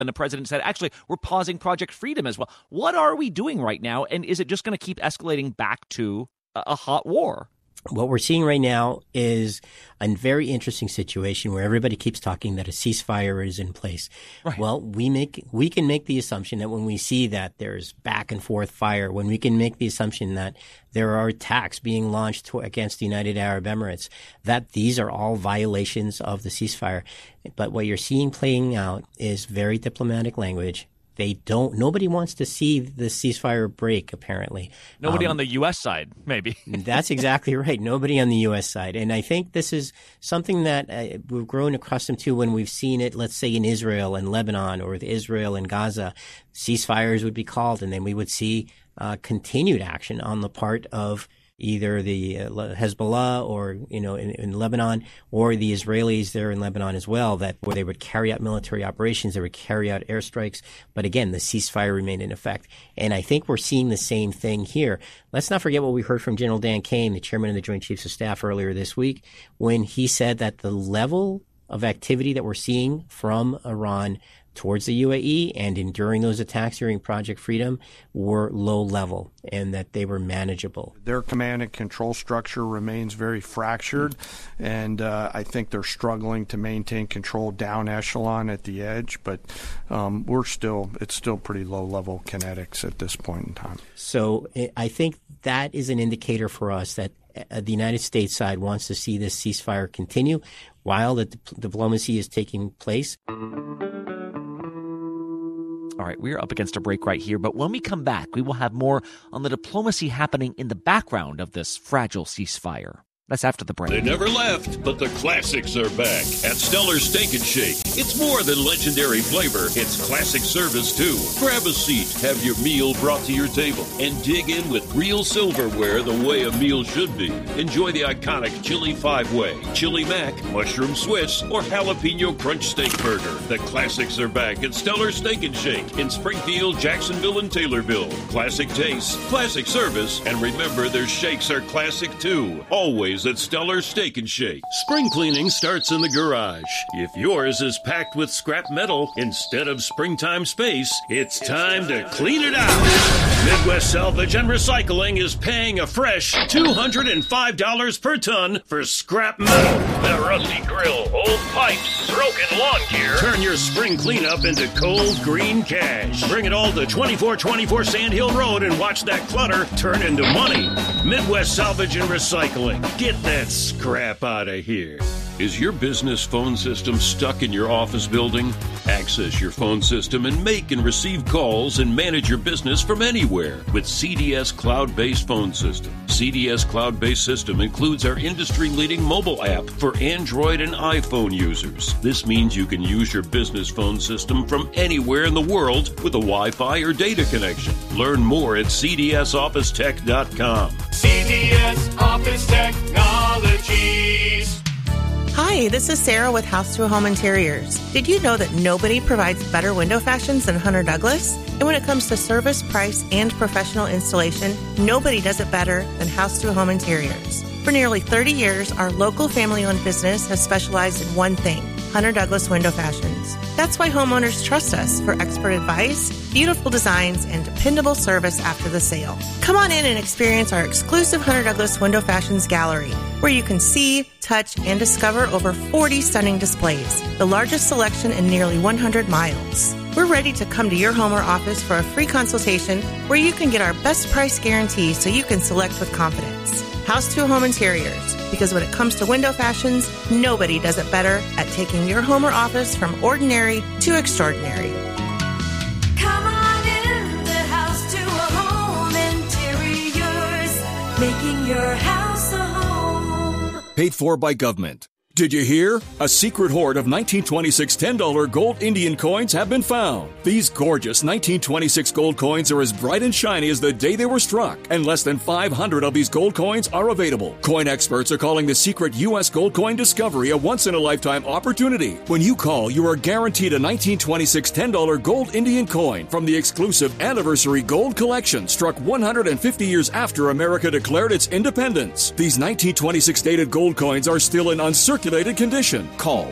And the president said, actually, we're pausing Project Freedom as well. What are we doing right now? And is it just going to keep escalating back to a hot war? What we're seeing right now is a very interesting situation where everybody keeps talking that a ceasefire is in place. Right. Well, we can make the assumption that when we see that there's back and forth fire, when we can make the assumption that there are attacks being launched against the United Arab Emirates, that these are all violations of the ceasefire. But what you're seeing playing out is very diplomatic language. Nobody wants to see the ceasefire break, apparently. Nobody on the U.S. side, maybe. That's exactly right. Nobody on the U.S. side. And I think this is something that we've grown accustomed to when we've seen it, let's say, in Israel and Lebanon or with Israel and Gaza. Ceasefires would be called, and then we would see continued action on the part of either the Hezbollah or, in Lebanon, or the Israelis there in Lebanon as well, where they would carry out military operations, they would carry out airstrikes. But again, the ceasefire remained in effect. And I think we're seeing the same thing here. Let's not forget what we heard from General Dan Kane, the chairman of the Joint Chiefs of Staff, earlier this week, when he said that the level of activity that we're seeing from Iran towards the UAE and during those attacks during Project Freedom were low level and that they were manageable. Their command and control structure remains very fractured, and I think they're struggling to maintain control down echelon at the edge, but it's still pretty low level kinetics at this point in time. So I think that is an indicator for us that the United States side wants to see this ceasefire continue while the diplomacy is taking place. All right, we're up against a break right here, but when we come back, we will have more on the diplomacy happening in the background of this fragile ceasefire. That's after the break. They never left, but the classics are back at Stellar Steak and Shake. It's more than legendary flavor. It's classic service, too. Grab a seat, have your meal brought to your table, and dig in with real silverware the way a meal should be. Enjoy the iconic Chili 5-Way, Chili Mac, Mushroom Swiss, or Jalapeno Crunch Steak Burger. The classics are back at Stellar Steak and Shake in Springfield, Jacksonville, and Taylorville. Classic taste, classic service, and remember their shakes are classic, too. Always at Stellar Steak and Shake. Spring cleaning starts in the garage. If yours is packed with scrap metal instead of springtime space, it's time to clean it out. Midwest Salvage and Recycling is paying a fresh $205 per ton for scrap metal. That rusty grill, old pipes, broken lawn gear. Turn your spring cleanup into cold green cash. Bring it all to 2424 Sand Hill Road and watch that clutter turn into money. Midwest Salvage and Recycling. Get that scrap out of here. Is your business phone system stuck in your office building? Access your phone system and make and receive calls and manage your business from anywhere with CDS Cloud-Based Phone System. CDS Cloud-Based System includes our industry-leading mobile app for Android and iPhone users. This means you can use your business phone system from anywhere in the world with a Wi-Fi or data connection. Learn more at cdsofficetech.com. CDS Office Technologies. Hi, this is Sarah with House to Home Interiors. Did you know that nobody provides better window fashions than Hunter Douglas? And when it comes to service, price, and professional installation, nobody does it better than House to Home Interiors. For nearly 30 years, our local family-owned business has specialized in one thing: Hunter Douglas window fashions. That's why homeowners trust us for expert advice, beautiful designs, and dependable service after the sale. Come on in and experience our exclusive Hunter Douglas Window Fashions Gallery, where you can see, touch, and discover over 40 stunning displays, the largest selection in nearly 100 miles. We're ready to come to your home or office for a free consultation where you can get our best price guarantee so you can select with confidence. House to Home Interiors, because when it comes to window fashions, nobody does it better at taking your home or office from ordinary to extraordinary. Come on in the House to Home Interiors, making your house a home. Paid for by government. Did you hear? A secret hoard of 1926 $10 gold Indian coins have been found. These gorgeous 1926 gold coins are as bright and shiny as the day they were struck, and less than 500 of these gold coins are available. Coin experts are calling the secret U.S. gold coin discovery a once-in-a-lifetime opportunity. When you call, you are guaranteed a 1926 $10 gold Indian coin from the exclusive Anniversary Gold Collection, struck 150 years after America declared its independence. These 1926 dated gold coins are still in uncirculated activated condition. Call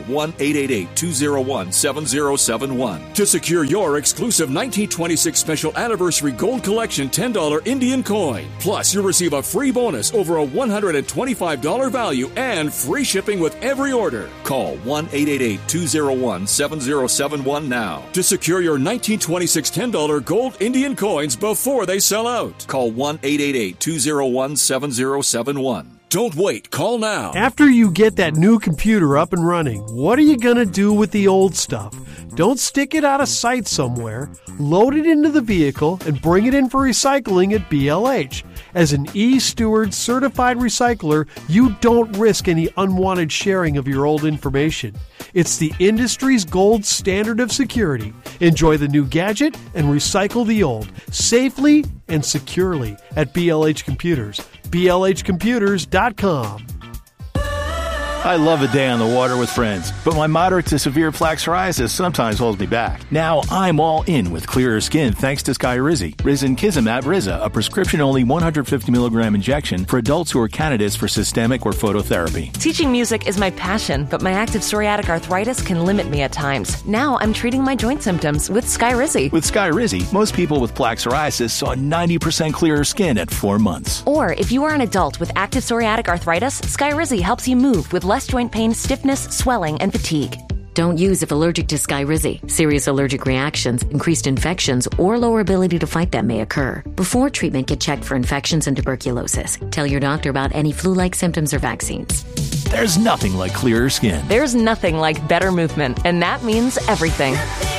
1-888-201-7071 to secure your exclusive 1926 Special Anniversary Gold Collection $10 Indian coin. Plus, you'll receive a free bonus over a $125 value and free shipping with every order. Call 1-888-201-7071 now to secure your 1926 $10 gold Indian coins before they sell out. Call 1-888-201-7071. Don't wait. Call now. After you get that new computer up and running, what are you going to do with the old stuff? Don't stick it out of sight somewhere. Load it into the vehicle and bring it in for recycling at BLH. As an eSteward certified recycler, you don't risk any unwanted sharing of your old information. It's the industry's gold standard of security. Enjoy the new gadget and recycle the old safely and securely at BLH Computers. BLHcomputers.com. I love a day on the water with friends, but my moderate to severe plaque psoriasis sometimes holds me back. Now I'm all in with clearer skin thanks to Skyrizi. Risankizumab Riza, a prescription-only 150 milligram injection for adults who are candidates for systemic or phototherapy. Teaching music is my passion, but my active psoriatic arthritis can limit me at times. Now I'm treating my joint symptoms with Skyrizi. With Skyrizi, most people with plaque psoriasis saw 90% clearer skin at 4 months. Or if you are an adult with active psoriatic arthritis, Skyrizi helps you move with less joint pain, stiffness, swelling, and fatigue. Don't use if allergic to Skyrizi. Serious allergic reactions, increased infections, or lower ability to fight them may occur. Before treatment, get checked for infections and tuberculosis. Tell your doctor about any flu-like symptoms or vaccines. There's nothing like clearer skin. There's nothing like better movement, and that means everything.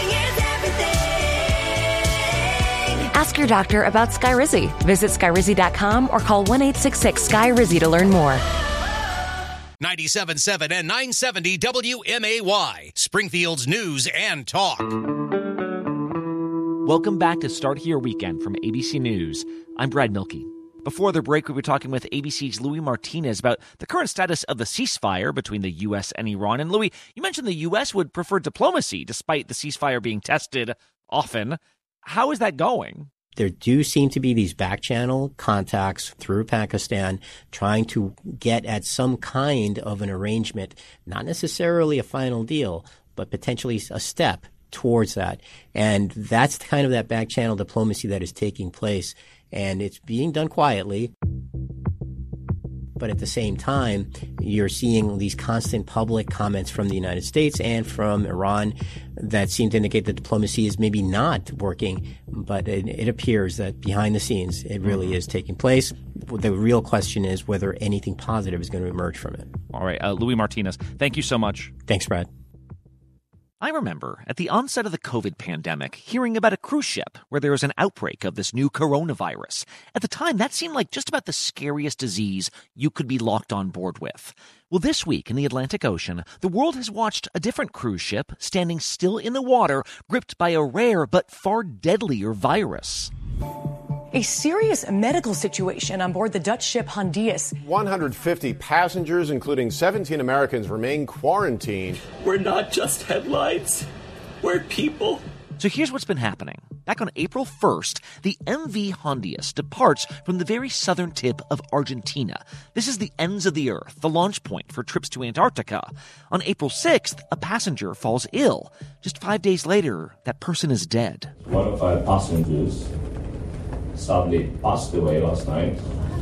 Ask your doctor about Skyrizi. Visit Skyrizi.com or call 1-866-SKY-RIZI to learn more. 97.7 and 970 WMAY, Springfield's news and talk. Welcome back to Start Here Weekend from ABC News. I'm Brad Milkey. Before the break, we were talking with ABC's Louis Martinez about the current status of the ceasefire between the U.S. and Iran. And Louis, you mentioned the U.S. would prefer diplomacy despite the ceasefire being tested often. How is that going? There do seem to be these back-channel contacts through Pakistan trying to get at some kind of an arrangement, not necessarily a final deal, but potentially a step towards that. And that's kind of that back-channel diplomacy that is taking place, and it's being done quietly. But at the same time, you're seeing these constant public comments from the United States and from Iran that seem to indicate that diplomacy is maybe not working, but it appears that behind the scenes, it really is taking place. The real question is whether anything positive is going to emerge from it. All right, Louis Martinez, thank you so much. Thanks, Brad. I remember at the onset of the COVID pandemic hearing about a cruise ship where there was an outbreak of this new coronavirus. At the time, that seemed like just about the scariest disease you could be locked on board with. Well, this week in the Atlantic Ocean, the world has watched a different cruise ship standing still in the water, gripped by a rare but far deadlier virus. A serious medical situation on board the Dutch ship Hondius. 150 passengers, including 17 Americans, remain quarantined. We're not just headlights. We're people. So here's what's been happening. Back on April 1st, the MV Hondius departs from the very southern tip of Argentina. This is the ends of the Earth, the launch point for trips to Antarctica. On April 6th, a passenger falls ill. Just 5 days later, that person is dead. One of our passengers sadly passed away last night.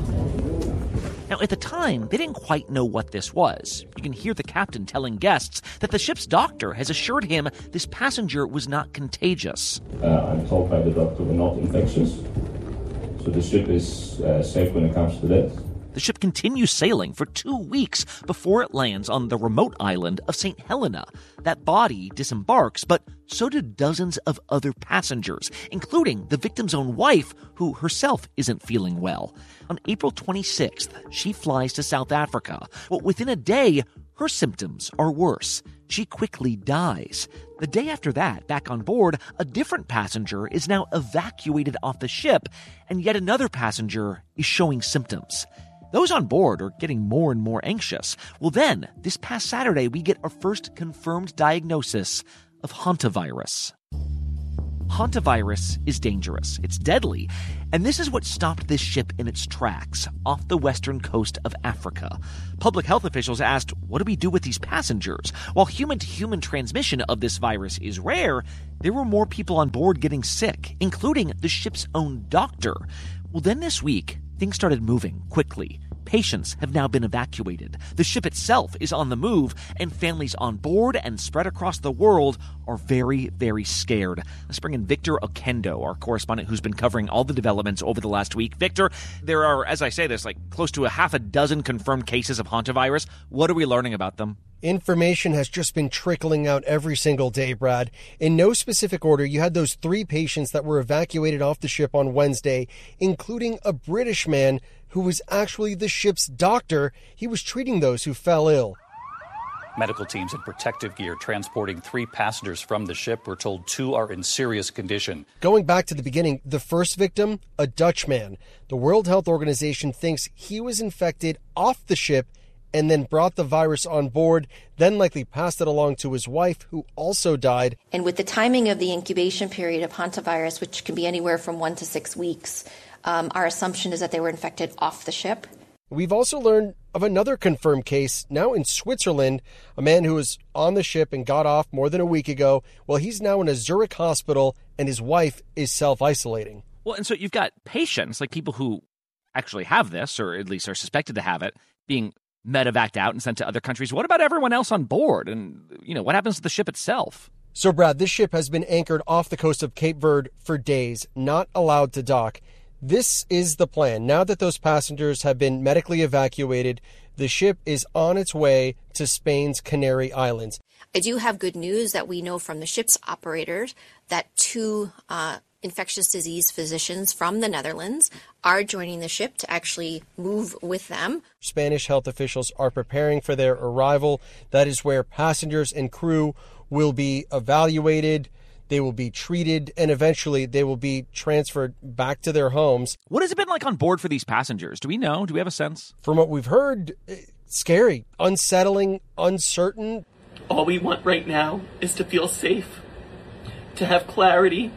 Now, at the time, they didn't quite know what this was. You can hear the captain telling guests that the ship's doctor has assured him this passenger was not contagious. I'm told by the doctor we're not infectious, so the ship is safe when it comes to that. The ship continues sailing for 2 weeks before it lands on the remote island of St. Helena. That body disembarks, but so do dozens of other passengers, including the victim's own wife, who herself isn't feeling well. On April 26th, she flies to South Africa. Well, within a day, her symptoms are worse. She quickly dies. The day after that, back on board, a different passenger is now evacuated off the ship, and yet another passenger is showing symptoms. Those on board are getting more and more anxious. Well then, this past Saturday, we get our first confirmed diagnosis of hantavirus. hantavirus is dangerous. It's deadly. And this is what stopped this ship in its tracks off the western coast of Africa. Public health officials asked, what do we do with these passengers? While human-to-human transmission of this virus is rare, there were more people on board getting sick, including the ship's own doctor. Well, then this week, things started moving quickly. Patients have now been evacuated. The ship itself is on the move, and families on board and spread across the world are very, very scared. Let's bring in Victor Oquendo, our correspondent who's been covering all the developments over the last week. Victor, there are, as I say this, like close to a half a dozen confirmed cases of hantavirus. What are we learning about them? Information has just been trickling out every single day, Brad. In no specific order, you had those 3 patients that were evacuated off the ship on Wednesday, including a British man who was actually the ship's doctor. He was treating those who fell ill. Medical teams in protective gear transporting 3 passengers from the ship were told 2 are in serious condition. Going back to the beginning, the first victim, a Dutch man. The World Health Organization thinks he was infected off the ship and then brought the virus on board, then likely passed it along to his wife, who also died. And with the timing of the incubation period of hantavirus, which can be anywhere from 1 to 6 weeks, our assumption is that they were infected off the ship. We've also learned of another confirmed case now in Switzerland, a man who was on the ship and got off more than a week ago. Well, he's now in a Zurich hospital, and his wife is self-isolating. Well, and so you've got patients, like people who actually have this, or at least are suspected to have it, being medevaced out and sent to other countries. What about everyone else on board? And, what happens to the ship itself? So, Brad, this ship has been anchored off the coast of Cape Verde for days, not allowed to dock. This is the plan. Now that those passengers have been medically evacuated, the ship is on its way to Spain's Canary Islands. I do have good news that we know from the ship's operators that 2 infectious disease physicians from the Netherlands are joining the ship to actually move with them. Spanish health officials are preparing for their arrival. That is where passengers and crew will be evaluated. They will be treated, and eventually they will be transferred back to their homes. What has it been like on board for these passengers? Do we know? Do we have a sense? From what we've heard, scary, unsettling, uncertain. All we want right now is to feel safe, to have clarity,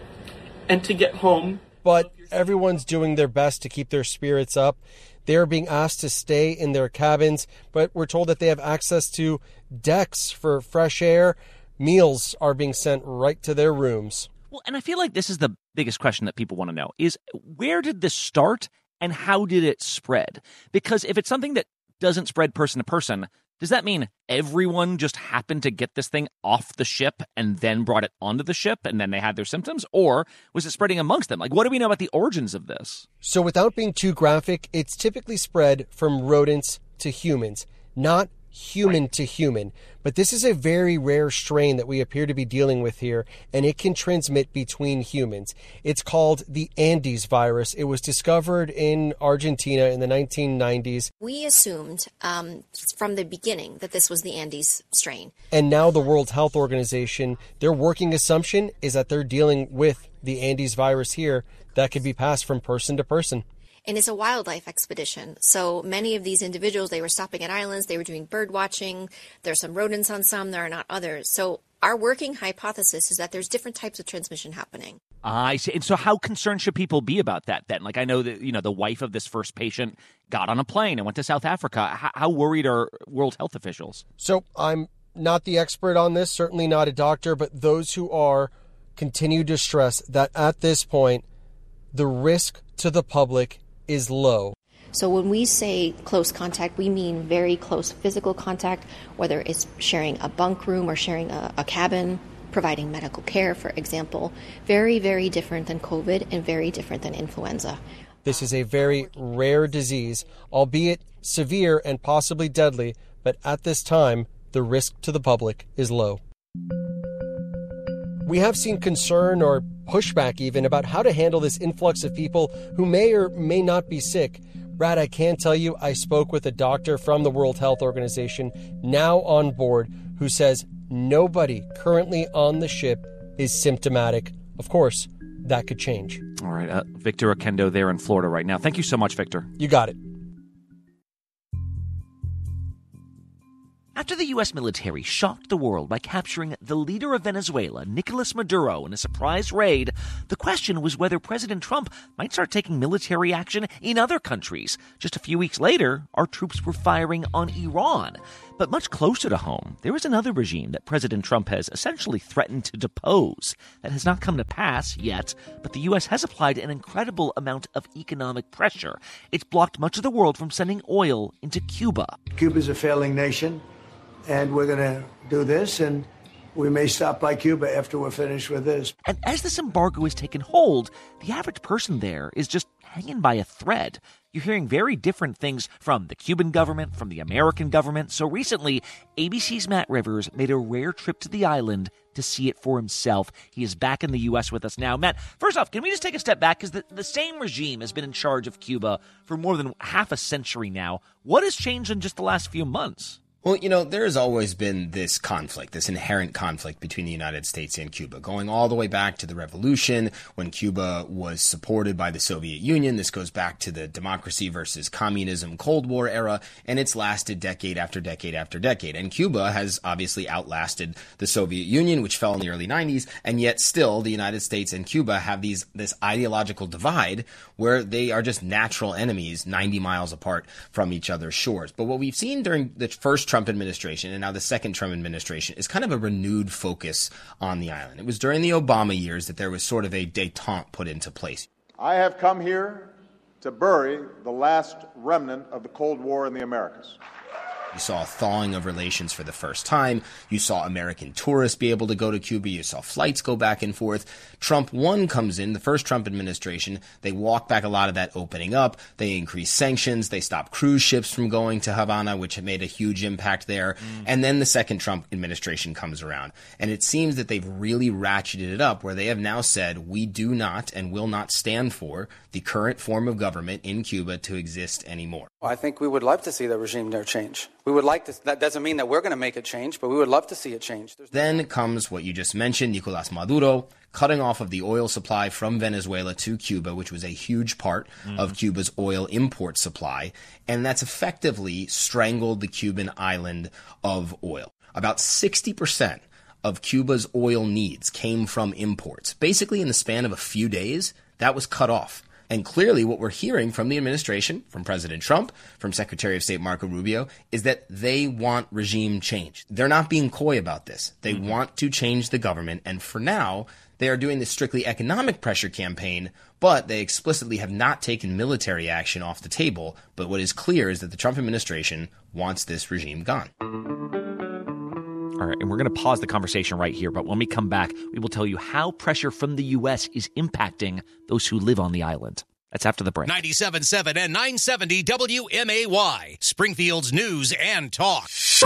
and to get home. But everyone's doing their best to keep their spirits up. They are being asked to stay in their cabins, but we're told that they have access to decks for fresh air. Meals are being sent right to their rooms. Well, and I feel like this is the biggest question that people want to know is where did this start and how did it spread? Because if it's something that doesn't spread person to person, does that mean everyone just happened to get this thing off the ship and then brought it onto the ship and then they had their symptoms? Or was it spreading amongst them? Like, what do we know about the origins of this? So without being too graphic, it's typically spread from rodents to humans, not human to human. But this is a very rare strain that we appear to be dealing with here, and it can transmit between humans. It's called the Andes virus. It was discovered in Argentina in the 1990s. We assumed from the beginning that this was the Andes strain. And now the World Health Organization, their working assumption is that they're dealing with the Andes virus here that could be passed from person to person. And it's a wildlife expedition. So many of these individuals, they were stopping at islands, they were doing bird watching. There's some rodents on some, there are not others. So our working hypothesis is that there's different types of transmission happening. I see. And so how concerned should people be about that then? Like, I know that, the wife of this first patient got on a plane and went to South Africa. How worried are World Health officials? So I'm not the expert on this, certainly not a doctor, but those who are continue to stress that at this point, the risk to the public is low. So when we say close contact, we mean very close physical contact, whether it's sharing a bunk room or sharing a cabin, providing medical care, for example. Very, very different than COVID and very different than influenza. This is a very rare disease, albeit severe and possibly deadly, but at this time, the risk to the public is low. We have seen concern or pushback even about how to handle this influx of people who may or may not be sick. Brad, I can tell you I spoke with a doctor from the World Health Organization now on board who says nobody currently on the ship is symptomatic. Of course, that could change. All right, Victor Oquendo there in Florida right now. Thank you so much, Victor. You got it. After the U.S. military shocked the world by capturing the leader of Venezuela, Nicolas Maduro, in a surprise raid, the question was whether President Trump might start taking military action in other countries. Just a few weeks later, our troops were firing on Iran. But much closer to home, there is another regime that President Trump has essentially threatened to depose. That has not come to pass yet, but the U.S. has applied an incredible amount of economic pressure. It's blocked much of the world from sending oil into Cuba. Cuba's a failing nation, and we're going to do this, and we may stop by Cuba after we're finished with this. And as this embargo has taken hold, the average person there is just hanging by a thread. You're hearing very different things from the Cuban government, from the American government. So recently, ABC's Matt Rivers made a rare trip to the island to see it for himself. He is back in the U.S. with us now. Matt, first off, can we just take a step back? Because the same regime has been in charge of Cuba for more than half a century now. What has changed in just the last few months? Well, there has always been this conflict, this inherent conflict between the United States and Cuba, going all the way back to the revolution when Cuba was supported by the Soviet Union. This goes back to the democracy versus communism Cold War era, and it's lasted decade after decade after decade. And Cuba has obviously outlasted the Soviet Union, which fell in the early 90s, and yet still the United States and Cuba have this ideological divide where they are just natural enemies 90 miles apart from each other's shores. But what we've seen during the first Trump administration and now the second Trump administration is kind of a renewed focus on the island. It was during the Obama years that there was sort of a détente put into place. I have come here to bury the last remnant of the Cold War in the Americas. You saw a thawing of relations for the first time. You saw American tourists be able to go to Cuba. You saw flights go back and forth. Trump 1 comes in, the first Trump administration. They walk back a lot of that opening up. They increase sanctions. They stop cruise ships from going to Havana, which made a huge impact there. And then the second Trump administration comes around. And it seems that they've really ratcheted it up where they have now said, we do not and will not stand for the current form of government in Cuba to exist anymore. Well, I think we would love to see the regime there change. We would like to. That doesn't mean that we're going to make it change, but we would love to see it change. Then comes what you just mentioned, Nicolas Maduro, cutting off of the oil supply from Venezuela to Cuba, which was a huge part of Cuba's oil import supply. And that's effectively strangled the Cuban island of oil. About 60% of Cuba's oil needs came from imports. Basically, in the span of a few days, that was cut off. And clearly what we're hearing from the administration, from President Trump, from Secretary of State Marco Rubio, is that they want regime change. They're not being coy about this. They want to change the government. And for now, they are doing this strictly economic pressure campaign, but they explicitly have not taken military action off the table. But what is clear is that the Trump administration wants this regime gone. All right, and we're going to pause the conversation right here, but when we come back, we will tell you how pressure from the U.S. is impacting those who live on the island. That's after the break. 97.7 and 970 WMAY, Springfield's news and talk.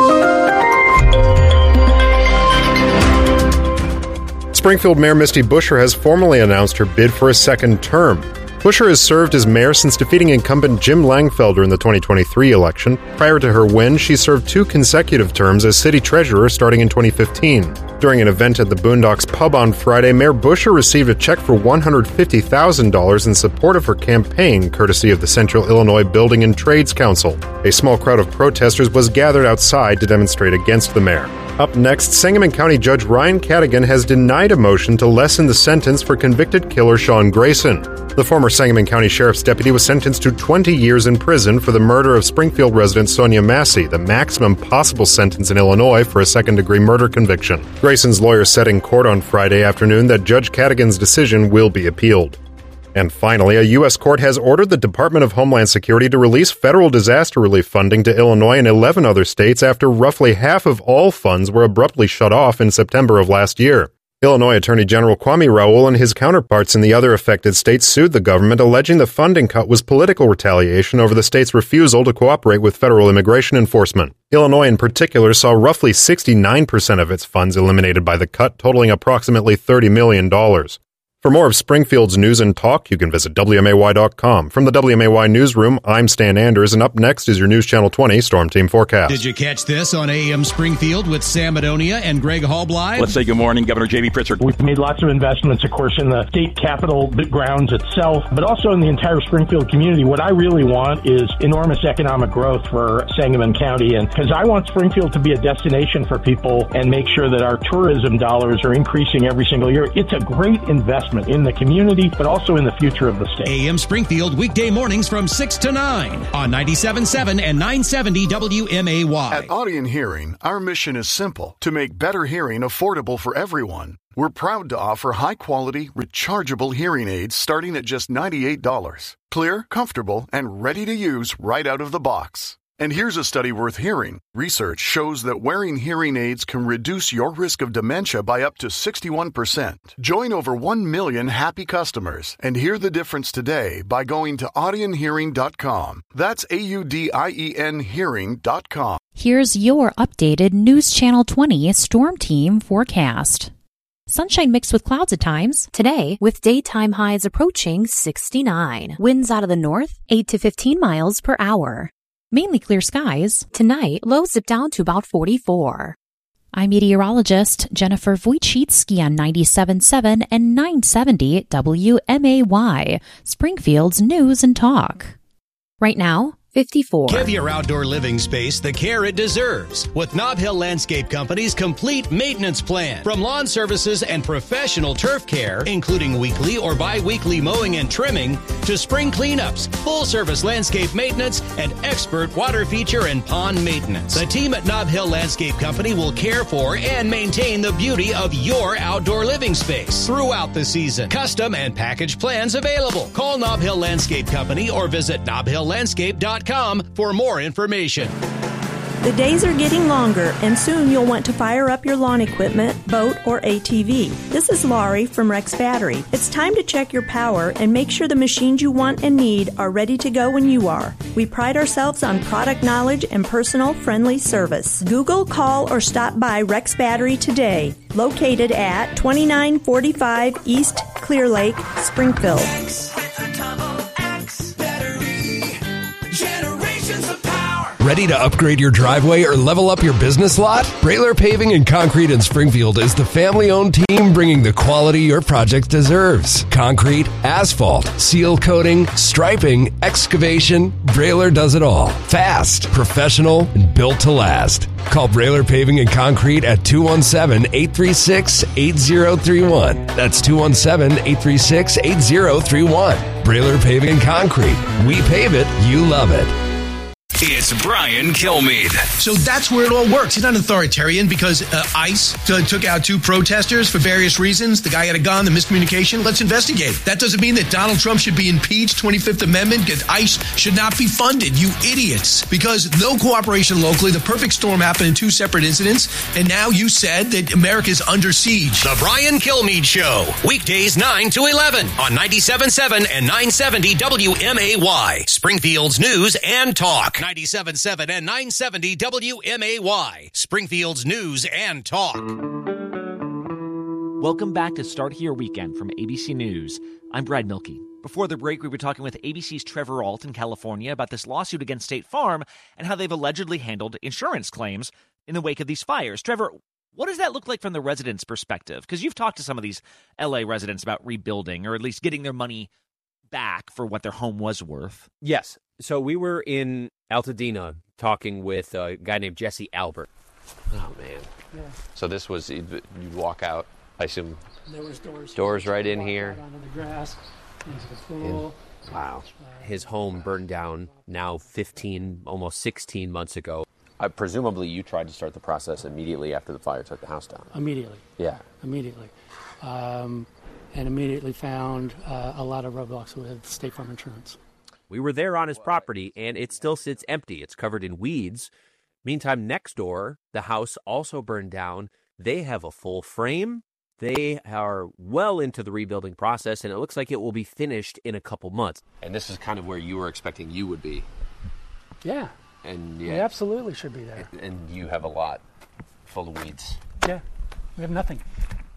Springfield Mayor Misty Buscher has formally announced her bid for a second term. Buscher has served as mayor since defeating incumbent Jim Langfelder in the 2023 election. Prior to her win, she served 2 consecutive terms as city treasurer starting in 2015. During an event at the Boondocks Pub on Friday, Mayor Buscher received a check for $150,000 in support of her campaign, courtesy of the Central Illinois Building and Trades Council. A small crowd of protesters was gathered outside to demonstrate against the mayor. Up next, Sangamon County Judge Ryan Cadigan has denied a motion to lessen the sentence for convicted killer Sean Grayson. The former Sangamon County Sheriff's deputy was sentenced to 20 years in prison for the murder of Springfield resident Sonia Massey, the maximum possible sentence in Illinois for a second-degree murder conviction. Grayson's lawyer said in court on Friday afternoon that Judge Cadigan's decision will be appealed. And finally, a U.S. court has ordered the Department of Homeland Security to release federal disaster relief funding to Illinois and 11 other states after roughly half of all funds were abruptly shut off in September of last year. Illinois Attorney General Kwame Raoul and his counterparts in the other affected states sued the government, alleging the funding cut was political retaliation over the state's refusal to cooperate with federal immigration enforcement. Illinois in particular saw roughly 69% of its funds eliminated by the cut, totaling approximately $30 million. For more of Springfield's news and talk, you can visit WMAY.com. From the WMAY newsroom, I'm Stan Anders, and up next is your News Channel 20 Storm Team Forecast. Did you catch this on AM Springfield with Sam Madonia and Greg Hallbly? Let's say good morning, Governor J.B. Pritzker. We've made lots of investments, of course, in the state capitol grounds itself, but also in the entire Springfield community. What I really want is enormous economic growth for Sangamon County, and because I want Springfield to be a destination for people and make sure that our tourism dollars are increasing every single year. It's a great investment in the community, but also in the future of the state. AM Springfield, weekday mornings from 6 to 9 on 97.7 and 970 WMAY. At Audion Hearing, our mission is simple: to make better hearing affordable for everyone. We're proud to offer high-quality, rechargeable hearing aids starting at just $98. Clear, comfortable, and ready to use right out of the box. And here's a study worth hearing. Research shows that wearing hearing aids can reduce your risk of dementia by up to 61%. Join over 1 million happy customers and hear the difference today by going to audionhearing.com. That's AUDIEN hearing.com. Here's your updated News Channel 20 Storm Team forecast. Sunshine mixed with clouds at times. Today, with daytime highs approaching 69. Winds out of the north, 8 to 15 miles per hour. Mainly clear skies. Tonight, lows dip down to about 44. I'm meteorologist Jennifer Wojcicki on 97.7 and 970 WMAY, Springfield's News and Talk. Right now, 54. Give your outdoor living space the care it deserves with Nob Hill Landscape Company's complete maintenance plan. From lawn services and professional turf care, including weekly or bi-weekly mowing and trimming, to spring cleanups, full-service landscape maintenance, and expert water feature and pond maintenance. The team at Nob Hill Landscape Company will care for and maintain the beauty of your outdoor living space throughout the season. Custom and package plans available. Call Nob Hill Landscape Company or visit nobhilllandscape.com for more information. The days are getting longer, and soon you'll want to fire up your lawn equipment, boat, or ATV. This is Laurie from Rex Battery. It's time to check your power and make sure the machines you want and need are ready to go when you are. We pride ourselves on product knowledge and personal, friendly service. Google, call, or stop by Rex Battery today. Located at 2945 East Clear Lake, Springfield. Ready to upgrade your driveway or level up your business lot? Brailer Paving and Concrete in Springfield is the family-owned team bringing the quality your project deserves. Concrete, asphalt, seal coating, striping, excavation, Brailer does it all. Fast, professional, and built to last. Call Brailer Paving and Concrete at 217-836-8031. That's 217-836-8031. Brailer Paving and Concrete. We pave it, you love it. It's Brian Kilmeade. So that's where it all works. He's not an authoritarian because ICE took out 2 protesters for various reasons. The guy had a gun, the miscommunication. Let's investigate. That doesn't mean that Donald Trump should be impeached. 25th Amendment. ICE should not be funded. You idiots. Because no cooperation locally. The perfect storm happened in 2 separate incidents. And now you said that America's under siege. The Brian Kilmeade Show. Weekdays 9 to 11 on 97.7 and 970 WMAY. Springfield's News and Talk. 97.7 and 970 WMAY. Springfield's News and Talk. Welcome back to Start Here Weekend from ABC News. I'm Brad Milkey. Before the break, we were talking with ABC's Trevor Ault in California about this lawsuit against State Farm and how they've allegedly handled insurance claims in the wake of these fires. Trevor, what does that look like from the residents' perspective? Because you've talked to some of these L.A. residents about rebuilding or at least getting their money back for what their home was worth. Yes. So we were in Altadena talking with a guy named Jesse Albert. Oh, man. Yeah. So this was, you'd walk out, I assume. There was doors right in here. Onto the grass, into the pool. Wow. His home burned down now 15, almost 16 months ago. Presumably you tried to start the process immediately after the fire took the house down. Immediately. Yeah. Immediately. And immediately found a lot of roadblocks with State Farm Insurance. We were there on his property, and it still sits empty. It's covered in weeds. Meantime, next door, the house also burned down. They have a full frame. They are well into the rebuilding process, and it looks like it will be finished in a couple months. And this is kind of where you were expecting you would be. Yeah. And we absolutely should be there. And you have a lot full of weeds. Yeah. We have nothing.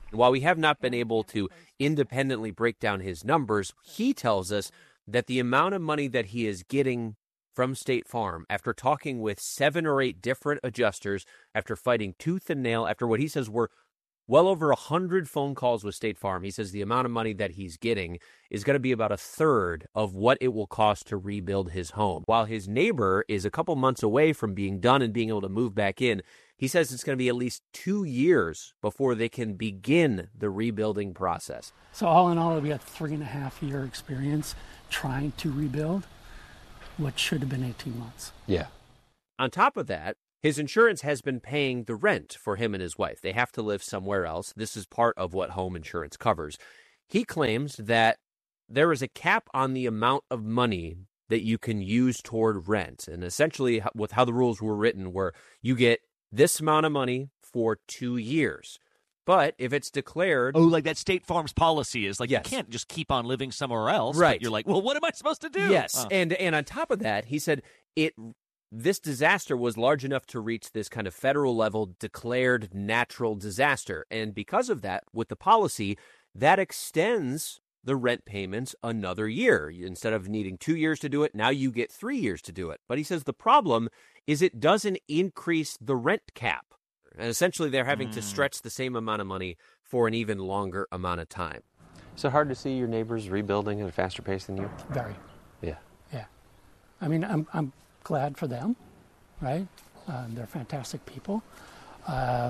While we have not been able to independently break down his numbers, he tells us that the amount of money that he is getting from State Farm, after talking with 7 or 8 different adjusters, after fighting tooth and nail, after what he says were well over 100 phone calls with State Farm, he says the amount of money that he's getting is going to be about a third of what it will cost to rebuild his home. While his neighbor is a couple months away from being done and being able to move back in, he says it's going to be at least 2 years before they can begin the rebuilding process. So all in all, it'll be a 3.5-year experience trying to rebuild what should have been 18 months. Yeah. On top of that, his insurance has been paying the rent for him and his wife. They have to live somewhere else. This is part of what home insurance covers. He claims that there is a cap on the amount of money that you can use toward rent. And essentially, with how the rules were written, where you get this amount of money for 2 years. But if it's declared... Oh, like that State Farm's policy is like, yes, you can't just keep on living somewhere else. Right. But you're like, well, what am I supposed to do? Yes. And on top of that, he said this disaster was large enough to reach this kind of federal level declared natural disaster. And because of that, with the policy, that extends the rent payments another year. Instead of needing 2 years to do it, now you get 3 years to do it. But he says the problem is it doesn't increase the rent cap. And essentially, they're having to stretch the same amount of money for an even longer amount of time. Is it hard to see your neighbors rebuilding at a faster pace than you? Very. Yeah. Yeah. I mean, I'm glad for them, right? They're fantastic people. But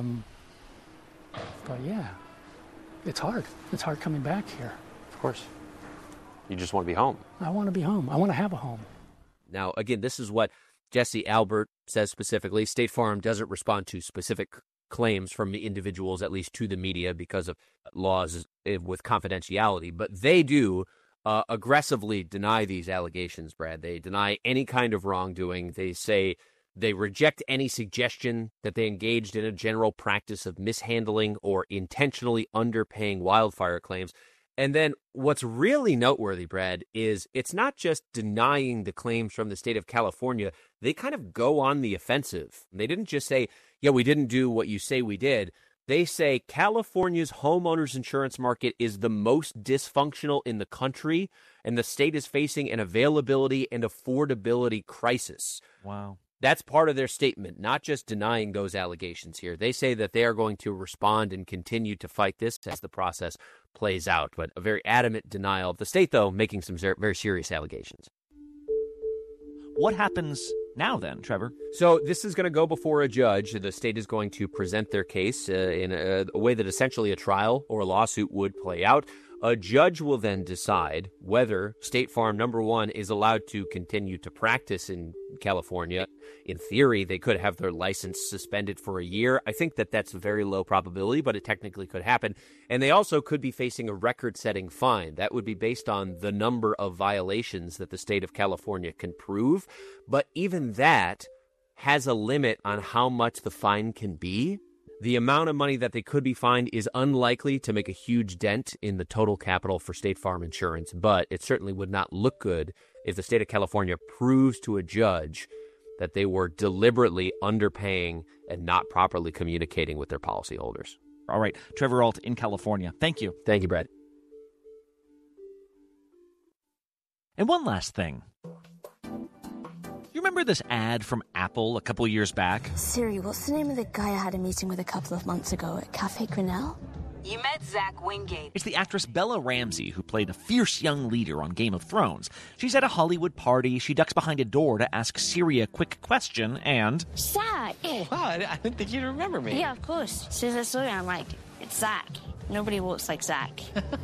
yeah, it's hard. It's hard coming back here. Of course. You just want to be home. I want to be home. I want to have a home. Now, again, this is what Jesse Albert says specifically. State Farm doesn't respond to specific claims from individuals, at least to the media, because of laws with confidentiality. But they do aggressively deny these allegations, Brad. They deny any kind of wrongdoing. They say they reject any suggestion that they engaged in a general practice of mishandling or intentionally underpaying wildfire claims. And then what's really noteworthy, Brad, is it's not just denying the claims from the state of California. They kind of go on the offensive. They didn't just say, yeah, we didn't do what you say we did. They say California's homeowners insurance market is the most dysfunctional in the country, and the state is facing an availability and affordability crisis. Wow. That's part of their statement, not just denying those allegations here. They say that they are going to respond and continue to fight this as the process plays out. But a very adamant denial of the state, though, making some very serious allegations. What happens now then, Trevor? So this is going to go before a judge. The state is going to present their case in a way that essentially a trial or a lawsuit would play out. A judge will then decide whether State Farm, number one, is allowed to continue to practice in California. In theory, they could have their license suspended for a year. I think that that's a very low probability, but it technically could happen. And they also could be facing a record-setting fine. That would be based on the number of violations that the state of California can prove. But even that has a limit on how much the fine can be. The amount of money that they could be fined is unlikely to make a huge dent in the total capital for State Farm Insurance, but it certainly would not look good if the state of California proves to a judge that they were deliberately underpaying and not properly communicating with their policyholders. All right, Trevor Ault in California. Thank you. Thank you, Brad. And one last thing. You remember this ad from Apple a couple years back? Siri, what's the name of the guy I had a meeting with a couple of months ago at Cafe Grinnell? You met Zach Wingate. It's the actress Bella Ramsey who played a fierce young leader on Game of Thrones. She's at a Hollywood party. She ducks behind a door to ask Siri a quick question, and... Zach! Oh, wow, I didn't think you'd remember me. Yeah, of course. As soon as I saw you, I'm like, it's Zach. Nobody walks like Zach.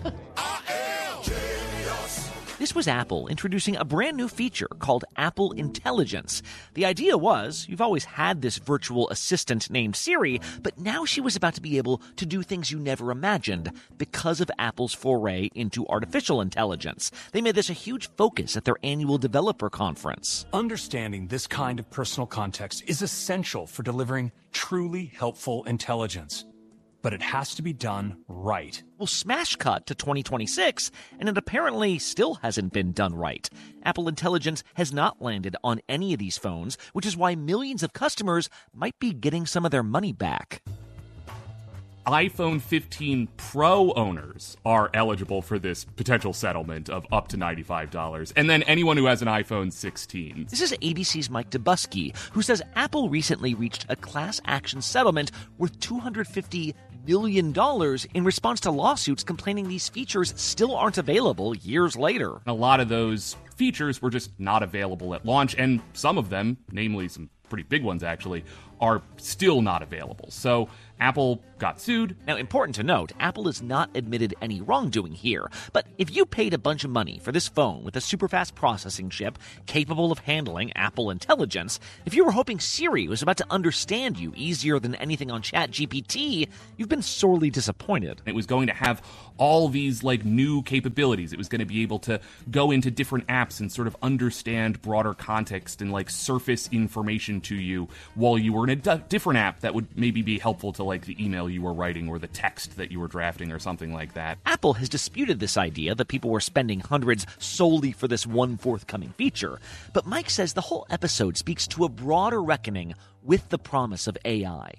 This was Apple introducing a brand new feature called Apple Intelligence. The idea was, you've always had this virtual assistant named Siri, but now she was about to be able to do things you never imagined because of Apple's foray into artificial intelligence. They made this a huge focus at their annual developer conference. Understanding this kind of personal context is essential for delivering truly helpful intelligence. But it has to be done right. Well, smash cut to 2026, and it apparently still hasn't been done right. Apple Intelligence has not landed on any of these phones, which is why millions of customers might be getting some of their money back. iPhone 15 Pro owners are eligible for this potential settlement of up to $95, and then anyone who has an iPhone 16. This is ABC's Mike Dubusky, who says Apple recently reached a class action settlement worth $250 million in response to lawsuits complaining these features still aren't available years later. A lot of those features were just not available at launch, and some of them, namely some pretty big ones actually, are still not available. So Apple got sued. Now, important to note, Apple has not admitted any wrongdoing here. But if you paid a bunch of money for this phone with a super-fast processing chip capable of handling Apple Intelligence, if you were hoping Siri was about to understand you easier than anything on ChatGPT, you've been sorely disappointed. It was going to have all these new capabilities. It was going to be able to go into different apps and sort of understand broader context and surface information to you while you were in a different app that would maybe be helpful to the email you were writing or the text that you were drafting or something like that. Apple has disputed this idea that people were spending hundreds solely for this one forthcoming feature. But Mike says the whole episode speaks to a broader reckoning with the promise of AI.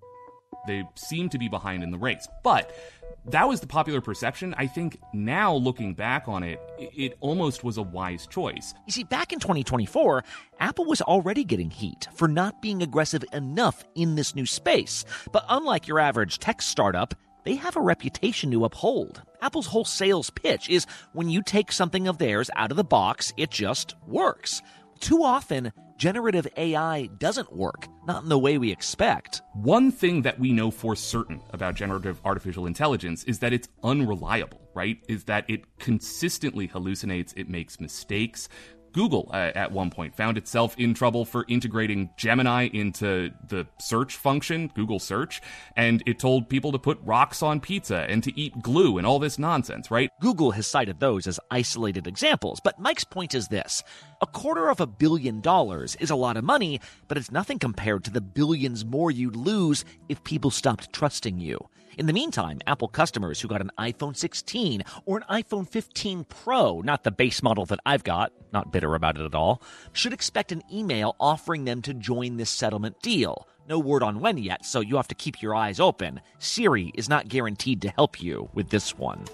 They seem to be behind in the race, but that was the popular perception. I think now, looking back on it, it almost was a wise choice. You see, back in 2024, Apple was already getting heat for not being aggressive enough in this new space. But unlike your average tech startup, they have a reputation to uphold. Apple's whole sales pitch is when you take something of theirs out of the box, it just works. Too often, generative AI doesn't work, not in the way we expect. One thing that we know for certain about generative artificial intelligence is that it's unreliable, right? Is that it consistently hallucinates, it makes mistakes. Google, at one point, found itself in trouble for integrating Gemini into the search function, Google Search, and it told people to put rocks on pizza and to eat glue and all this nonsense, right? Google has cited those as isolated examples, but Mike's point is this. $250 million is a lot of money, but it's nothing compared to the billions more you'd lose if people stopped trusting you. In the meantime, Apple customers who got an iPhone 16 or an iPhone 15 Pro, not the base model that I've got, not bitter about it at all, should expect an email offering them to join this settlement deal. No word on when yet, so you have to keep your eyes open. Siri is not guaranteed to help you with this one.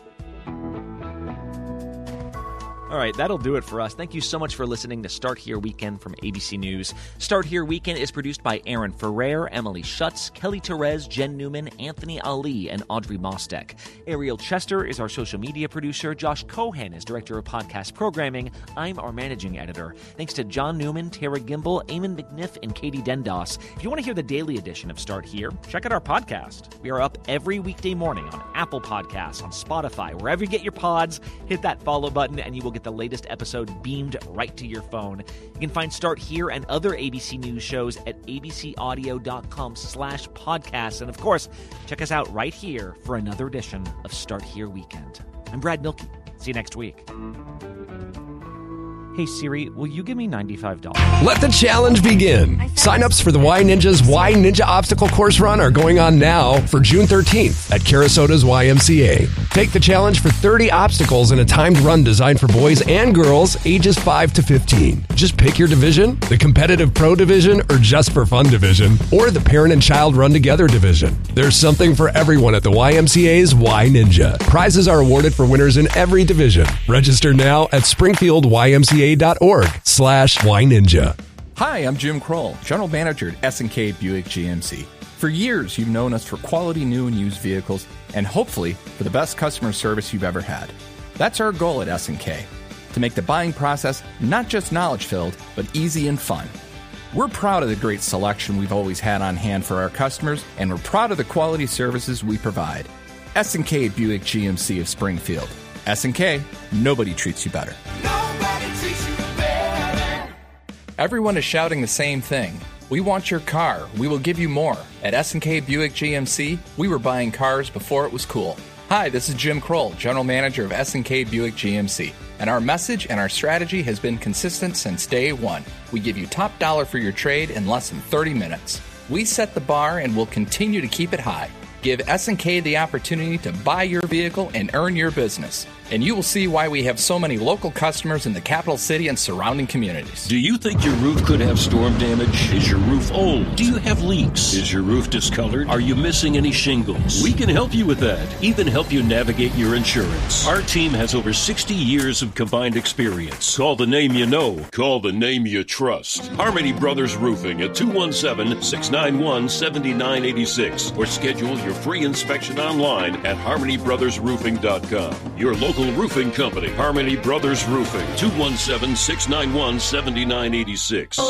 All right, that'll do it for us. Thank you so much for listening to Start Here Weekend from ABC News. Start Here Weekend is produced by Aaron Ferrer, Emily Schutz, Kelly Therese, Jen Newman, Anthony Ali, and Audrey Mostek. Ariel Chester is our social media producer. Josh Cohen is director of podcast programming. I'm our managing editor. Thanks to John Newman, Tara Gimbel, Eamon McNiff, and Katie Dendos. If you want to hear the daily edition of Start Here, check out our podcast. We are up every weekday morning on Apple Podcasts, on Spotify, wherever you get your pods. Hit that follow button and you will get the latest episode beamed right to your phone. You can find Start Here and other ABC News shows at abcaudio.com/podcasts. And of course, check us out right here for another edition of Start Here Weekend. I'm Brad Milkey. See you next week. Hey Siri, will you give me $95? Let the challenge begin. Sign-ups for the Y Ninja's Y Ninja Obstacle Course Run are going on now for June 13th at Carasota's YMCA. Take the challenge for 30 obstacles in a timed run designed for boys and girls ages 5 to 15. Just pick your division, the competitive pro division, or just for fun division, or the parent and child run together division. There's something for everyone at the YMCA's Y Ninja. Prizes are awarded for winners in every division. Register now at springfieldymca.org/YNinja. Hi, I'm Jim Kroll, General Manager at S&K Buick GMC. For years, you've known us for quality new and used vehicles, and hopefully for the best customer service you've ever had. That's our goal at S&K, to make the buying process not just knowledge-filled, but easy and fun. We're proud of the great selection we've always had on hand for our customers, and we're proud of the quality services we provide. S&K Buick GMC of Springfield. S&K, nobody treats you better. Everyone is shouting the same thing. We want your car. We will give you more. At S&K Buick GMC, we were buying cars before it was cool. Hi, this is Jim Kroll, General Manager of S&K Buick GMC. And our message and our strategy has been consistent since day one. We give you top dollar for your trade in less than 30 minutes. We set the bar and will continue to keep it high. Give S&K the opportunity to buy your vehicle and earn your business. and you will see why we have so many local customers in the capital city and surrounding communities. Do you think your roof could have storm damage? Is your roof old? Do you have leaks? Is your roof discolored? Are you missing any shingles? We can help you with that, even help you navigate your insurance. Our team has over 60 years of combined experience. Call the name you know. Call the name you trust. Harmony Brothers Roofing at 217-691-7986 or schedule your free inspection online at harmonybrothersroofing.com. Your local roofing company, Harmony Brothers Roofing, 217-691-7986.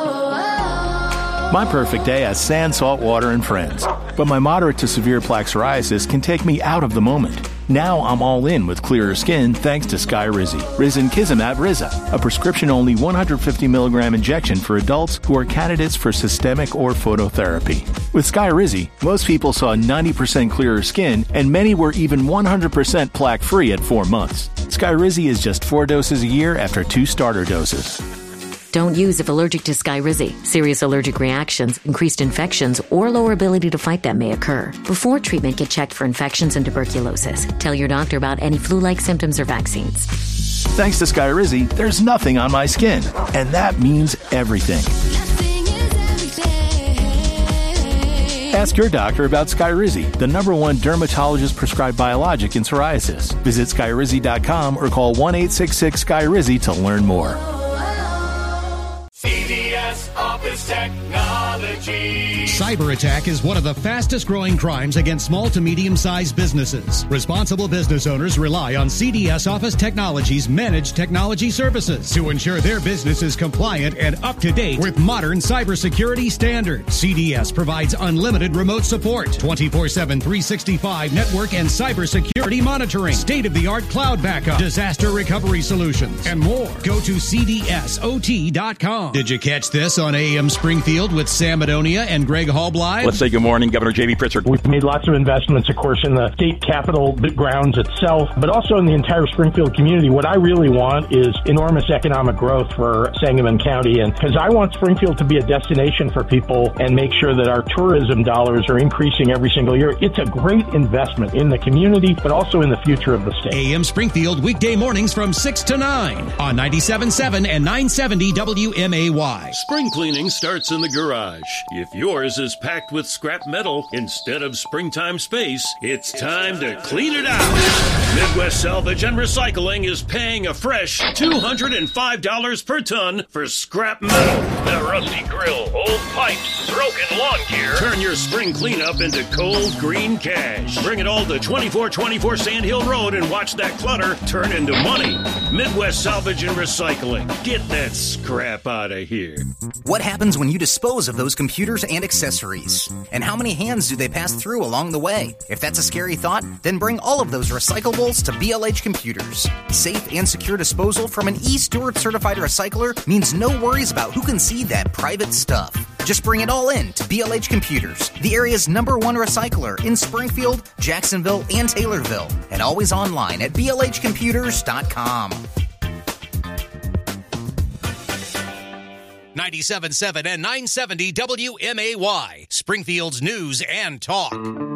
My perfect day has sand, salt water, and friends. But my moderate to severe plaque psoriasis can take me out of the moment. Now I'm all in with clearer skin thanks to Skyrizi. Risankizumab Riza, a prescription-only 150 milligram injection for adults who are candidates for systemic or phototherapy. With Skyrizi, most people saw 90% clearer skin, and many were even 100% plaque-free at 4 months. Skyrizi is just 4 doses a year after 2 starter doses. Don't use if allergic to Skyrizi. Serious allergic reactions, increased infections, or lower ability to fight them may occur. Before treatment, get checked for infections and tuberculosis. Tell your doctor about any flu-like symptoms or vaccines. Thanks to Skyrizi, there's nothing on my skin, and that means everything. Ask your doctor about Skyrizi, the #1 dermatologist-prescribed biologic in psoriasis. Visit Skyrizi.com or call 1-866-SKYRIZI to learn more. CDS Office Technology. Cyber attack is one of the fastest growing crimes against small to medium-sized businesses. Responsible business owners rely on CDS Office Technology's managed technology services to ensure their business is compliant and up to date with modern cybersecurity standards. CDS provides unlimited remote support, 24/7, 365 network and cybersecurity monitoring, state-of-the-art cloud backup, disaster recovery solutions, and more. Go to cdsot.com. Did you catch this on AM Springfield with Sam Madonia and Greg Hallbly? Let's say good morning, Governor J.B. Pritzker. We've made lots of investments, of course, in the state capitol grounds itself, but also in the entire Springfield community. What I really want is enormous economic growth for Sangamon County, and because I want Springfield to be a destination for people and make sure that our tourism dollars are increasing every single year. It's a great investment in the community, but also in the future of the state. AM Springfield, weekday mornings from 6 to 9 on 97.7 and 970 WMAY. Spring cleaning starts in the garage. If yours is packed with scrap metal instead of springtime space, it's time to clean it out. Midwest Salvage and Recycling is paying a fresh $205 per ton for scrap metal. The rusty grill, old pipes, broken lawn gear. Turn your spring cleanup into cold green cash. Bring it all to 2424 Sand Hill Road and watch that clutter turn into money. Midwest Salvage and Recycling. Get that scrap out of here. What happens when you dispose of those computers and accessories? And how many hands do they pass through along the way? If that's a scary thought, then bring all of those recyclables to BLH Computers. Safe and secure disposal from an eSteward certified recycler means no worries about who can see that private stuff. Just bring it all in to BLH Computers, the area's #1 recycler in Springfield, Jacksonville, and Taylorville, and always online at blhcomputers.com. 97.7 and 970 WMAY, Springfield's news and talk.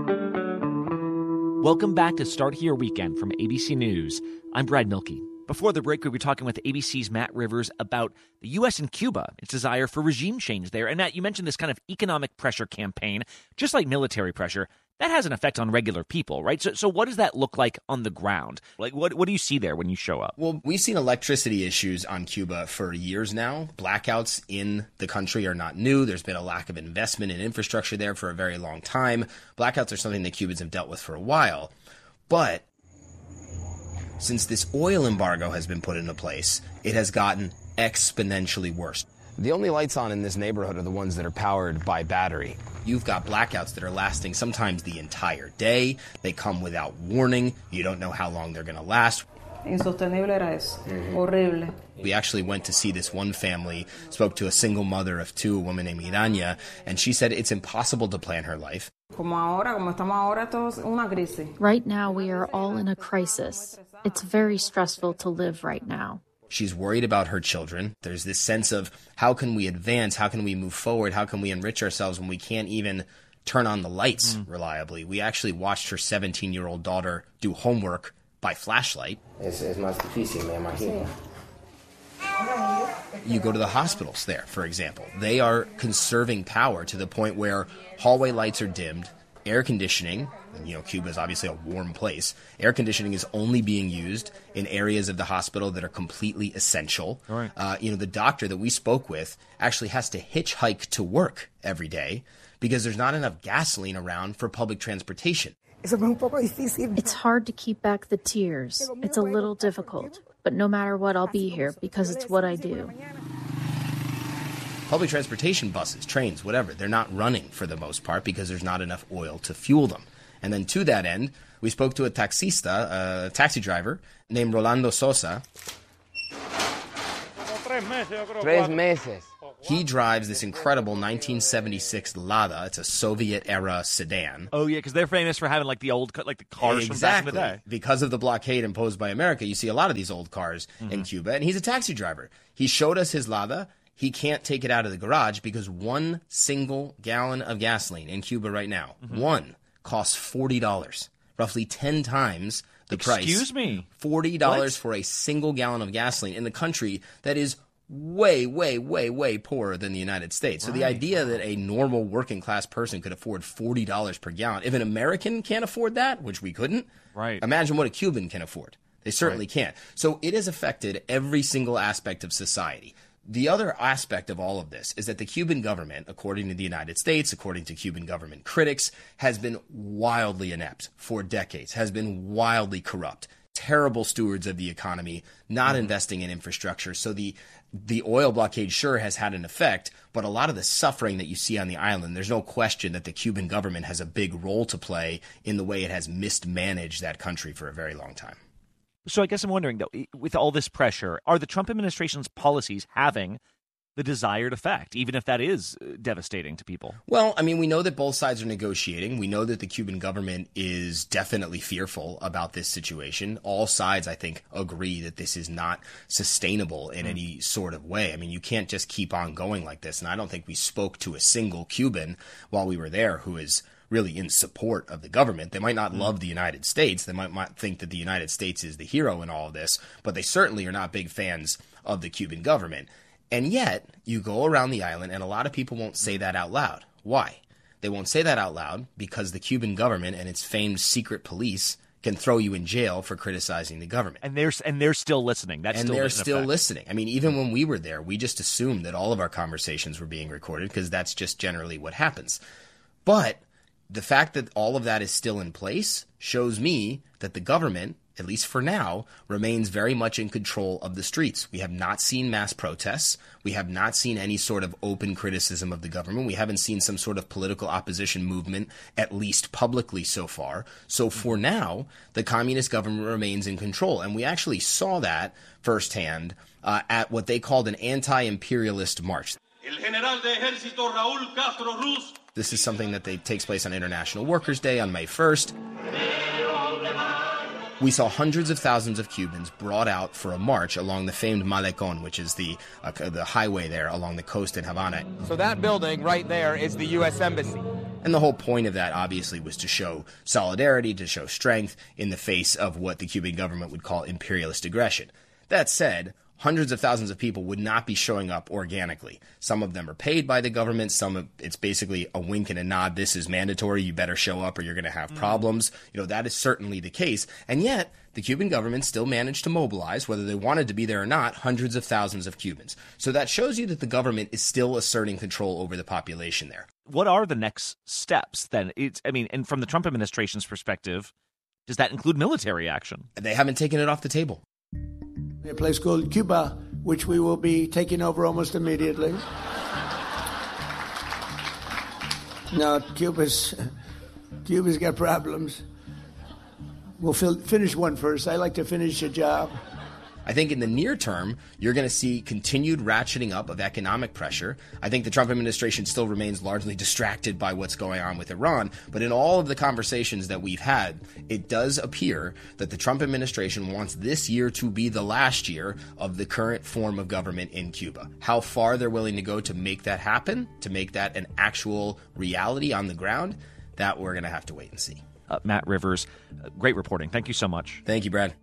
Welcome back to Start Here Weekend from ABC News. I'm Brad Milkey. Before the break, we were talking with ABC's Matt Rivers about the U.S. and Cuba, its desire for regime change there. And Matt, you mentioned this kind of economic pressure campaign, just like military pressure. That has an effect on regular people, right? So what does that look like on the ground? Like, what do you see there when you show up? Well, we've seen electricity issues on Cuba for years now. Blackouts in the country are not new. There's been a lack of investment in infrastructure there for a very long time. Blackouts are something that Cubans have dealt with for a while. But since this oil embargo has been put into place, it has gotten exponentially worse. The only lights on in this neighborhood are the ones that are powered by battery. You've got blackouts that are lasting sometimes the entire day. They come without warning. You don't know how long they're going to last. Insostenible era eso. Horrible. We actually went to see this one family, spoke to a single mother of 2, a woman named Irania, and she said it's impossible to plan her life. Right now, we are all in a crisis. It's very stressful to live right now. She's worried about her children. There's this sense of how can we advance? How can we move forward? How can we enrich ourselves when we can't even turn on the lights reliably? We actually watched her 17-year-old daughter do homework by flashlight. You go to the hospitals there, for example. They are conserving power to the point where hallway lights are dimmed, air conditioning, and Cuba is obviously a warm place. Air conditioning is only being used in areas of the hospital that are completely essential. Right. The doctor that we spoke with actually has to hitchhike to work every day because there's not enough gasoline around for public transportation. It's hard to keep back the tears. It's a little difficult, but no matter what, I'll be here because it's what I do. Public transportation buses, trains, whatever, they're not running for the most part because there's not enough oil to fuel them. And then to that end, we spoke to a taxi driver named Rolando Sosa. 3 meses. He drives this incredible 1976 Lada. It's a Soviet-era sedan. Oh, yeah, because they're famous for having, the old, the cars from back in the day. Because of the blockade imposed by America, you see a lot of these old cars in Cuba. And he's a taxi driver. He showed us his Lada. He can't take it out of the garage because 1 single gallon of gasoline in Cuba right now, one, costs $40, roughly 10 times the price. Excuse me? $40 for a single gallon of gasoline in the country that is way, way, way, way poorer than the United States. So the idea that a normal working class person could afford $40 per gallon, if an American can't afford that, which we couldn't, imagine what a Cuban can afford. They certainly can't. So it has affected every single aspect of society. The other aspect of all of this is that the Cuban government, according to the United States, according to Cuban government critics, has been wildly inept for decades, has been wildly corrupt, terrible stewards of the economy, not investing in infrastructure. So the oil blockade sure has had an effect, but a lot of the suffering that you see on the island, there's no question that the Cuban government has a big role to play in the way it has mismanaged that country for a very long time. So I guess I'm wondering, though, with all this pressure, are the Trump administration's policies having the desired effect, even if that is devastating to people? Well, I mean, we know that both sides are negotiating. We know that the Cuban government is definitely fearful about this situation. All sides, I think, agree that this is not sustainable in any sort of way. I mean, you can't just keep on going like this. And I don't think we spoke to a single Cuban while we were there who is really in support of the government. They might not love the United States. They might think that the United States is the hero in all of this, but they certainly are not big fans of the Cuban government. And yet, you go around the island, and a lot of people won't say that out loud. Why? They won't say that out loud because the Cuban government and its famed secret police can throw you in jail for criticizing the government. And they're still listening. They're still listening. I mean, even when we were there, we just assumed that all of our conversations were being recorded because that's just generally what happens. But the fact that all of that is still in place shows me that the government, at least for now, remains very much in control of the streets. We have not seen mass protests. We have not seen any sort of open criticism of the government. We haven't seen some sort of political opposition movement, at least publicly so far. So for now, the communist government remains in control. And we actually saw that firsthand at what they called an anti-imperialist march. El general de ejército Raúl Castro Ruz. This is something that takes place on International Workers' Day on May 1st. We saw hundreds of thousands of Cubans brought out for a march along the famed Malecón, which is the highway there along the coast in Havana. So that building right there is the U.S. Embassy. And the whole point of that, obviously, was to show solidarity, to show strength in the face of what the Cuban government would call imperialist aggression. That said, hundreds of thousands of people would not be showing up organically. Some of them are paid by the government. It's basically a wink and a nod. This is mandatory. You better show up or you're going to have problems. That is certainly the case. And yet, the Cuban government still managed to mobilize, whether they wanted to be there or not, hundreds of thousands of Cubans. So that shows you that the government is still asserting control over the population there. What are the next steps then? And from the Trump administration's perspective, does that include military action? They haven't taken it off the table. A place called Cuba, which we will be taking over almost immediately. Now, Cuba's got problems. We'll finish one first. I like to finish a job. I think in the near term, you're going to see continued ratcheting up of economic pressure. I think the Trump administration still remains largely distracted by what's going on with Iran. But in all of the conversations that we've had, it does appear that the Trump administration wants this year to be the last year of the current form of government in Cuba. How far they're willing to go to make that happen, to make that an actual reality on the ground, that we're going to have to wait and see. Matt Rivers. Great reporting. Thank you so much. Thank you, Brad.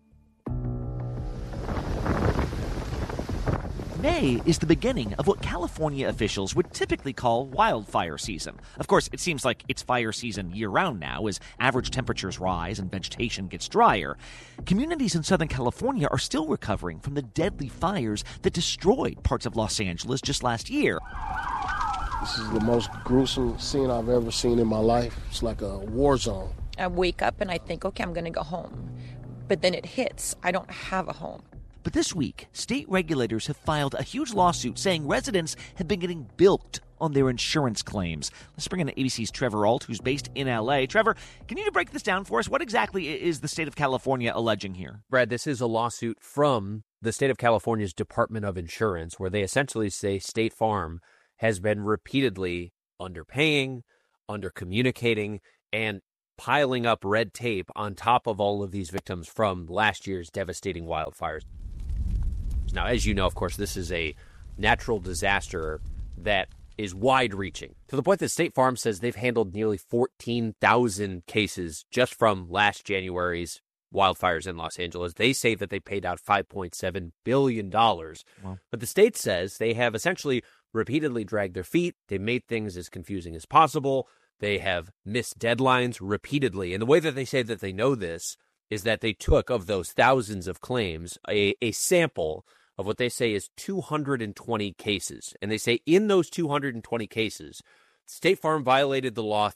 May is the beginning of what California officials would typically call wildfire season. Of course, it seems like it's fire season year-round now as average temperatures rise and vegetation gets drier. Communities in Southern California are still recovering from the deadly fires that destroyed parts of Los Angeles just last year. This is the most gruesome scene I've ever seen in my life. It's like a war zone. I wake up and I think, okay, I'm going to go home. But then it hits. I don't have a home. But this week, state regulators have filed a huge lawsuit saying residents have been getting bilked on their insurance claims. Let's bring in ABC's Trevor Ault, who's based in L.A. Trevor, can you break this down for us? What exactly is the state of California alleging here? Brad, this is a lawsuit from the state of California's Department of Insurance, where they essentially say State Farm has been repeatedly underpaying, undercommunicating, and piling up red tape on top of all of these victims from last year's devastating wildfires. Now, as you know, of course, this is a natural disaster that is wide-reaching, to the point that State Farm says they've handled nearly 14,000 cases just from last January's wildfires in Los Angeles. They say that they paid out $5.7 billion. Wow. But the state says they have essentially repeatedly dragged their feet. They made things as confusing as possible. They have missed deadlines repeatedly. And the way that they say that they know this is that they took, of those thousands of claims, a sample of what they say is 220 cases. And they say in those 220 cases, State Farm violated the law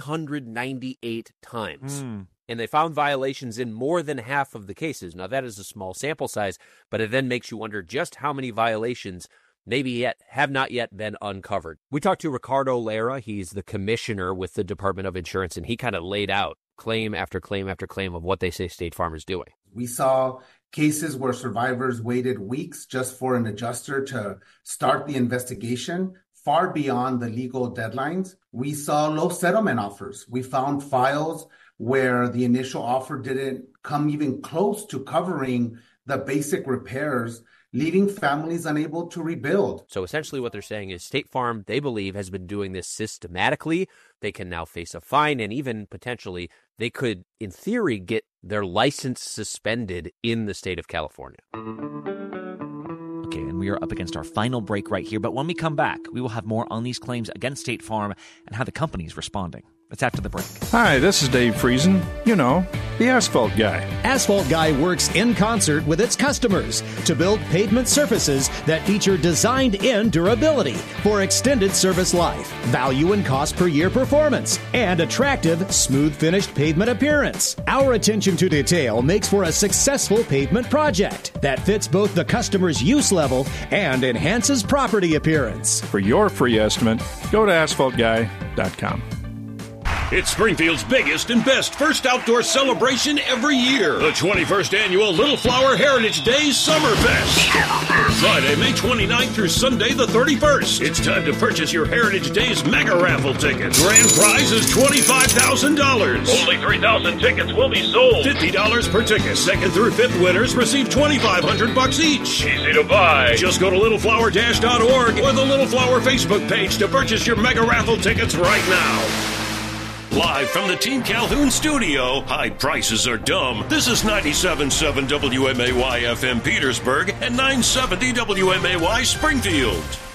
398 times. And they found violations in more than half of the cases. Now, that is a small sample size, but it then makes you wonder just how many violations maybe have not yet been uncovered. We talked to Ricardo Lara. He's the commissioner with the Department of Insurance, and he kind of laid out claim after claim after claim of what they say State Farm is doing. We saw cases where survivors waited weeks just for an adjuster to start the investigation, far beyond the legal deadlines. We saw low settlement offers. We found files where the initial offer didn't come even close to covering the basic repairs, leaving families unable to rebuild. So essentially what they're saying is State Farm, they believe, has been doing this systematically. They can now face a fine, and even potentially they could, in theory, get their license suspended in the state of California. Okay, and we are up against our final break right here. But when we come back, we will have more on these claims against State Farm and how the company is responding. That's after the break. Hi, this is Dave Friesen. You know, the asphalt guy. Asphalt Guy works in concert with its customers to build pavement surfaces that feature designed-in durability for extended service life, value and cost per year performance, and attractive, smooth-finished pavement appearance. Our attention to detail makes for a successful pavement project that fits both the customer's use level and enhances property appearance. For your free estimate, go to asphaltguy.com. It's Springfield's biggest and best first outdoor celebration every year. The 21st Annual Little Flower Heritage Days Summerfest. Friday, May 29th through Sunday, the 31st. It's time to purchase your Heritage Days mega raffle tickets. Grand prize is $25,000. Only 3,000 tickets will be sold. $50 per ticket. Second through fifth winners receive $2,500 each. Easy to buy. Just go to littleflower-org or the Little Flower Facebook page to purchase your mega raffle tickets right now. Live from the Team Calhoun studio, high prices are dumb. This is 97.7 WMAY FM Petersburg and 970 WMAY Springfield.